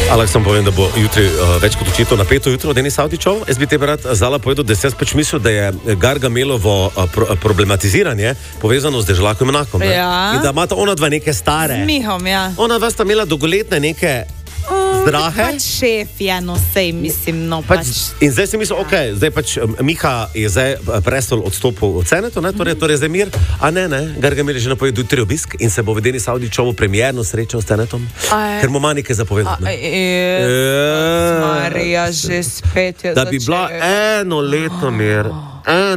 Aleks, sem povem, da bo jutri več kot očitno napeto jutro, Denis Avdićov. Jaz bi te rad Zala povedal, da jaz pač mislil, da je Gargamelovo problematiziranje povezano z Deželakom Enakom. Ja. In da imata ona dva neke stare. Z Mihom, ja. Ona dva sta imela dolgoletne neke zdrahe. Pač šef, ja, no sej, mislim, no pač. In zdaj si mislil, ok, zdaj pač Miha je zdaj prestol odstopil od Senetu, ne, torej zdaj mir, a ne, Gargamel je že napovedal jutri obisk in se bo v Denis Avdićovu premierno srečal s Senetom, ker mu ima nekaj zapovedati. Marija, že spet je da bi bila eno leto mir.